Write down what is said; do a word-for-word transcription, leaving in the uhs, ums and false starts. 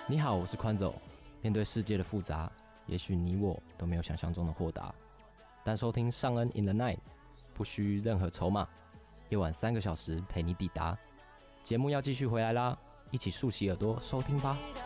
你好，我是宽走。面对世界的复杂，也许你我都没有想象中的豁达，但收听尚恩 in the night 不需任何筹码，夜晚三个小时陪你抵达。节目要继续回来啦，一起竖起耳朵收听吧。